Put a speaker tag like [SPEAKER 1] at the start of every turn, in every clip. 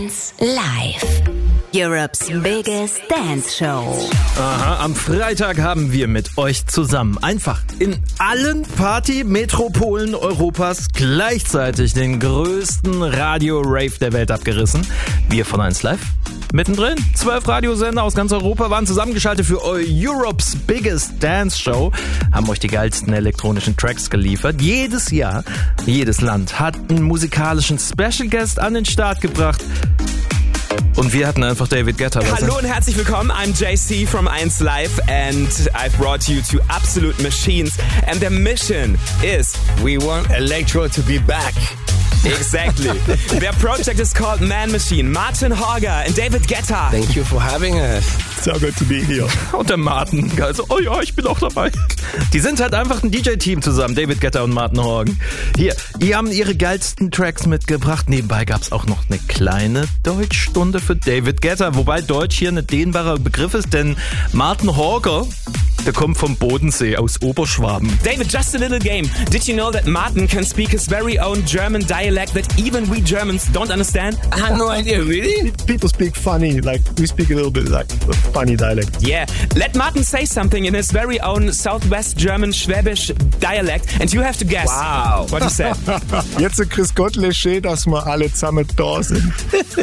[SPEAKER 1] 1 Live. Europe's biggest dance show.
[SPEAKER 2] Aha, am Freitag haben wir mit euch zusammen einfach in allen Party-Metropolen Europas gleichzeitig den größten Radio-Rave der Welt abgerissen. Wir von 1 Live. Mittendrin, 12 Radiosender aus ganz Europa waren zusammengeschaltet für Europe's biggest dance show, haben euch die geilsten elektronischen Tracks geliefert. Jedes Jahr, jedes Land hat einen musikalischen Special Guest an den Start gebracht. Und wir hatten einfach David Guetta.
[SPEAKER 3] Hallo und herzlich willkommen. I'm JC from 1 Live and I've brought you to Absolute Machines. And their mission is...
[SPEAKER 4] We want electro to be back.
[SPEAKER 3] Exactly. Their project is called Man Machine. Martin Horger and David Guetta.
[SPEAKER 4] Thank you for having us.
[SPEAKER 5] So good to be here.
[SPEAKER 2] Und der Martin, also, oh ja, ich bin auch dabei. Die sind halt einfach ein DJ-Team zusammen, David Guetta und Martin Horgan. Hier, die haben ihre geilsten Tracks mitgebracht. Nebenbei gab's auch noch eine kleine Deutschstunde für David Guetta, wobei Deutsch hier ein dehnbarer Begriff ist, denn Martin Horger, der kommt vom Bodensee aus Oberschwaben.
[SPEAKER 3] David, just a little game. Did you know that Martin can speak his very own German dialect that even we Germans don't understand?
[SPEAKER 4] I had no idea, really?
[SPEAKER 5] People speak funny, like we speak a little bit like a funny dialect.
[SPEAKER 3] Yeah. Let Martin say something in his very own Southwest German Schwäbisch dialect and you have to guess what he said.
[SPEAKER 5] Jetzt Chris Gottle schön, dass wir alle zusammen da sind.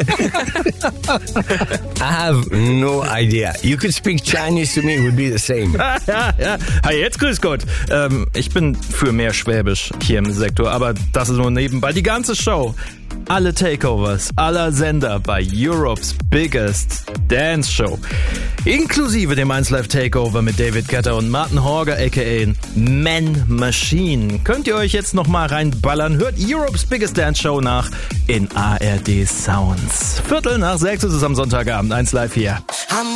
[SPEAKER 4] I have no idea. You could speak Chinese to me, it would be the same.
[SPEAKER 2] Ja. Hi, jetzt grüß Gott. Ich bin für mehr Schwäbisch hier im Sektor, aber das ist nur nebenbei. Die ganze Show, alle Takeovers, aller Sender bei Europe's biggest dance show. Inklusive dem 1 Live Takeover mit David Guetta und Martin Horger aka Man Machine. Könnt ihr euch jetzt nochmal reinballern. Hört Europe's biggest dance show nach in ARD Sounds. 5:45 ist es am Sonntagabend, 1 Live hier.